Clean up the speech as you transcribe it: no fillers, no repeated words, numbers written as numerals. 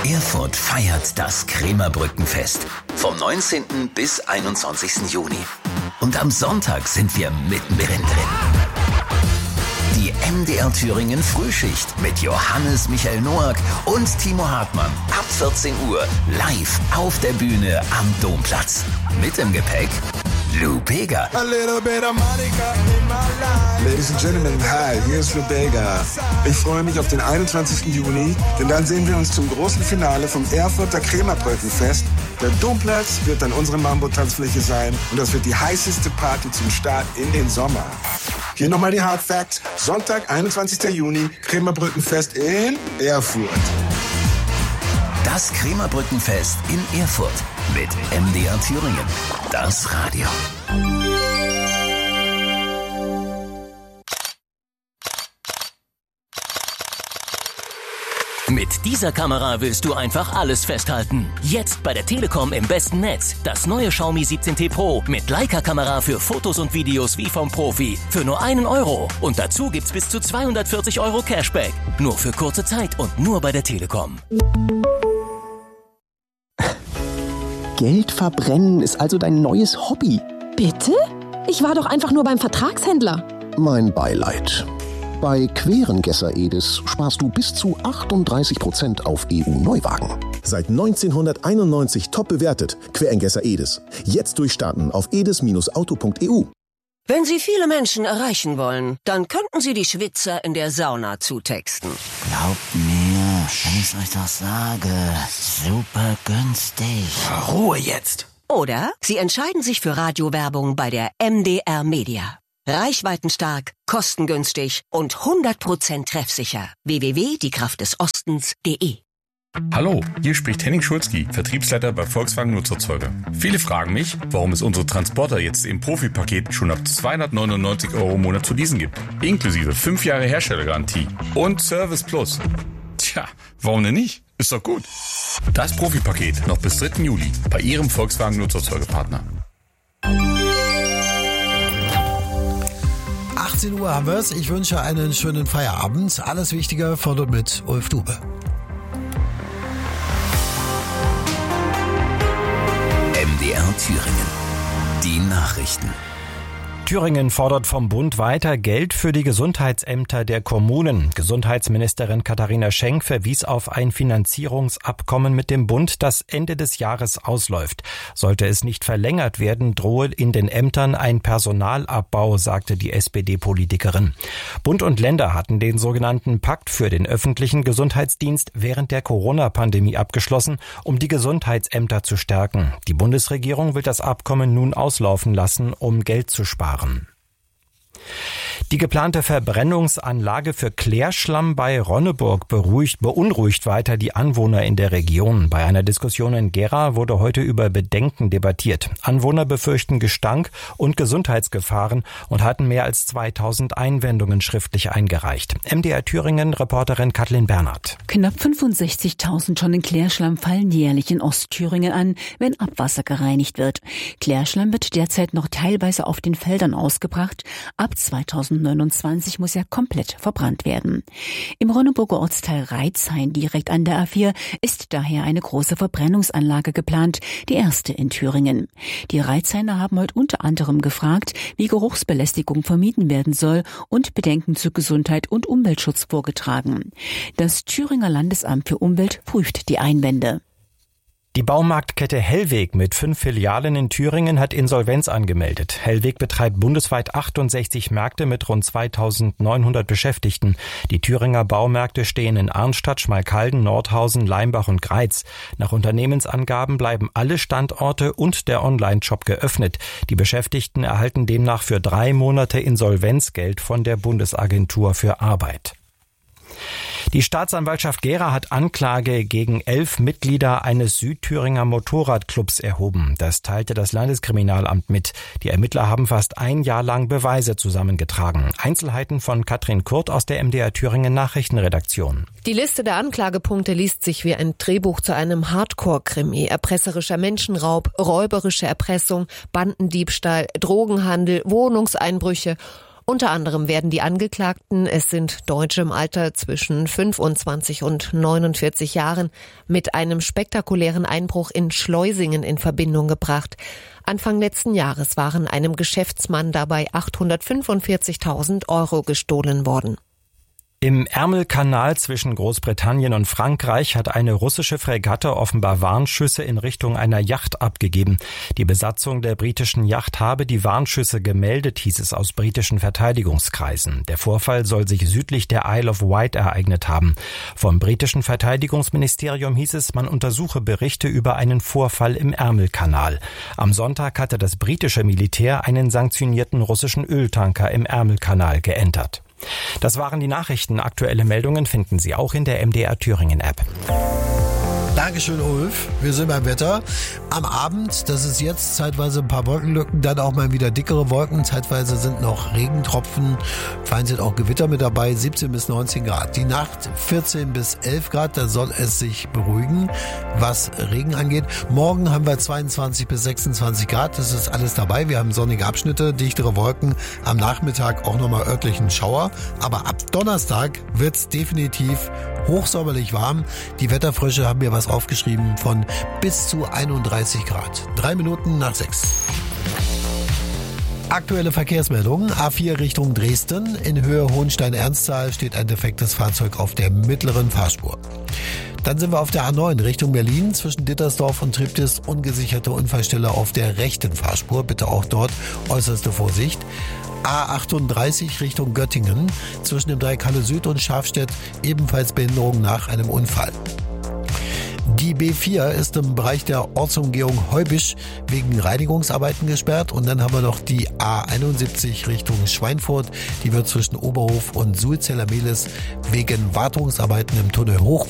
Erfurt feiert das Krämerbrückenfest vom 19. bis 21. Juni. Und am Sonntag sind wir mittendrin drin. Die MDR Thüringen Frühschicht mit Johannes Michael Noack und Timo Hartmann ab 14 Uhr live auf der Bühne am Domplatz. Mit im Gepäck Lou Bega. Ladies and Gentlemen, hi, hier ist Lou Bega. Ich freue mich auf den 21. Juni, denn dann sehen wir uns zum großen Finale vom Erfurter Krämerbrückenfest. Der Domplatz wird dann unsere Mambo-Tanzfläche sein und das wird die heißeste Party zum Start in den Sommer. Hier nochmal die Hard Facts. Sonntag, 21. Juni, Krämerbrückenfest in Erfurt. Das Krämerbrückenfest in Erfurt mit MDR Thüringen. Das Radio. Mit dieser Kamera willst du einfach alles festhalten. Jetzt bei der Telekom im besten Netz. Das neue Xiaomi 17T Pro mit Leica-Kamera für Fotos und Videos wie vom Profi. Für nur €1. Und dazu gibt's bis zu 240 € Cashback. Nur für kurze Zeit und nur bei der Telekom. Geld verbrennen ist also dein neues Hobby. Bitte? Ich war doch einfach nur beim Vertragshändler. Mein Beileid. Bei Querengesser Edis sparst du bis zu 38% auf EU-Neuwagen. Seit 1991 top bewertet. Querengesser Edis. Jetzt durchstarten auf edis-auto.eu. Wenn Sie viele Menschen erreichen wollen, dann könnten Sie die Schwitzer in der Sauna zutexten. Glaubt mir, wenn ich euch doch sage, super günstig. Ruhe jetzt! Oder Sie entscheiden sich für Radiowerbung bei der MDR Media. Reichweitenstark, kostengünstig und 100% treffsicher. www.diekraftdesostens.de. Hallo, hier spricht Henning Schulzki, Vertriebsleiter bei Volkswagen Nutzerzeuger. Viele fragen mich, warum es unsere Transporter jetzt im Profipaket schon ab 299 € im Monat zu leasen gibt. Inklusive 5 Jahre Herstellergarantie und Service Plus. Tja, warum denn nicht? Ist doch gut. Das Profipaket noch bis 3. Juli bei Ihrem Volkswagen Nutzerzeugerpartner. 18 Uhr haben wir es. Ich wünsche einen schönen Feierabend. Alles Wichtige von und mit Ulf Dube. MDR Thüringen. Die Nachrichten. Thüringen fordert vom Bund weiter Geld für die Gesundheitsämter der Kommunen. Gesundheitsministerin Katharina Schenk verwies auf ein Finanzierungsabkommen mit dem Bund, das Ende des Jahres ausläuft. Sollte es nicht verlängert werden, drohe in den Ämtern ein Personalabbau, sagte die SPD-Politikerin. Bund und Länder hatten den sogenannten Pakt für den öffentlichen Gesundheitsdienst während der Corona-Pandemie abgeschlossen, um die Gesundheitsämter zu stärken. Die Bundesregierung will das Abkommen nun auslaufen lassen, um Geld zu sparen. Die geplante Verbrennungsanlage für Klärschlamm bei Ronneburg beunruhigt weiter die Anwohner in der Region. Bei einer Diskussion in Gera wurde heute über Bedenken debattiert. Anwohner befürchten Gestank und Gesundheitsgefahren und hatten mehr als 2000 Einwendungen schriftlich eingereicht. MDR Thüringen Reporterin Kathleen Bernhardt. Knapp 65.000 Tonnen Klärschlamm fallen jährlich in Ostthüringen an, wenn Abwasser gereinigt wird. Klärschlamm wird derzeit noch teilweise auf den Feldern ausgebracht. Ab 2029 muss er komplett verbrannt werden. Im Ronneburger Ortsteil Reitzhain, direkt an der A4, ist daher eine große Verbrennungsanlage geplant, die erste in Thüringen. Die Reitzhainer haben heute unter anderem gefragt, wie Geruchsbelästigung vermieden werden soll und Bedenken zu Gesundheit und Umweltschutz vorgetragen. Das Thüringer Landesamt für Umwelt prüft die Einwände. Die Baumarktkette Hellweg mit 5 Filialen in Thüringen hat Insolvenz angemeldet. Hellweg betreibt bundesweit 68 Märkte mit rund 2.900 Beschäftigten. Die Thüringer Baumärkte stehen in Arnstadt, Schmalkalden, Nordhausen, Leimbach und Greiz. Nach Unternehmensangaben bleiben alle Standorte und der Online-Shop geöffnet. Die Beschäftigten erhalten demnach für 3 Monate Insolvenzgeld von der Bundesagentur für Arbeit. Die Staatsanwaltschaft Gera hat Anklage gegen 11 Mitglieder eines Südthüringer Motorradclubs erhoben. Das teilte das Landeskriminalamt mit. Die Ermittler haben fast ein Jahr lang Beweise zusammengetragen. Einzelheiten von Katrin Kurt aus der MDR Thüringen Nachrichtenredaktion. Die Liste der Anklagepunkte liest sich wie ein Drehbuch zu einem Hardcore-Krimi. Erpresserischer Menschenraub, räuberische Erpressung, Bandendiebstahl, Drogenhandel, Wohnungseinbrüche Unter anderem werden die Angeklagten, es sind Deutsche im Alter zwischen 25 und 49 Jahren, mit einem spektakulären Einbruch in Schleusingen in Verbindung gebracht. Anfang letzten Jahres waren einem Geschäftsmann dabei 845.000 Euro gestohlen worden. Im Ärmelkanal zwischen Großbritannien und Frankreich hat eine russische Fregatte offenbar Warnschüsse in Richtung einer Yacht abgegeben. Die Besatzung der britischen Yacht habe die Warnschüsse gemeldet, hieß es aus britischen Verteidigungskreisen. Der Vorfall soll sich südlich der Isle of Wight ereignet haben. Vom britischen Verteidigungsministerium hieß es, man untersuche Berichte über einen Vorfall im Ärmelkanal. Am Sonntag hatte das britische Militär einen sanktionierten russischen Öltanker im Ärmelkanal geentert. Das waren die Nachrichten. Aktuelle Meldungen finden Sie auch in der MDR Thüringen App. Dankeschön, Ulf. Wir sind beim Wetter. Am Abend, das ist jetzt zeitweise ein paar Wolkenlücken, dann auch mal wieder dickere Wolken. Zeitweise sind noch Regentropfen. Fein sind auch Gewitter mit dabei, 17 bis 19 Grad. Die Nacht 14 bis 11 Grad, da soll es sich beruhigen, was Regen angeht. Morgen haben wir 22 bis 26 Grad, das ist alles dabei. Wir haben sonnige Abschnitte, dichtere Wolken. Am Nachmittag auch nochmal örtlichen Schauer. Aber ab Donnerstag wird's definitiv hochsommerlich warm. Die Wetterfrösche haben mir was aufgeschrieben von bis zu 31 Grad. 3 Minuten nach 6. Aktuelle Verkehrsmeldungen. A4 Richtung Dresden. In Höhe Hohenstein-Ernsthal steht ein defektes Fahrzeug auf der mittleren Fahrspur. Dann sind wir auf der A9 Richtung Berlin. Zwischen Dittersdorf und Triptis ungesicherte Unfallstelle auf der rechten Fahrspur. Bitte auch dort äußerste Vorsicht. A38 Richtung Göttingen. Zwischen dem Dreieck Halle Süd und Schafstedt ebenfalls Behinderung nach einem Unfall. Die B4 ist im Bereich der Ortsumgehung Heubisch wegen Reinigungsarbeiten gesperrt. Und dann haben wir noch die A71 Richtung Schweinfurt. Die wird zwischen Oberhof und Sulzeller Mehlis wegen Wartungsarbeiten im Tunnel hoch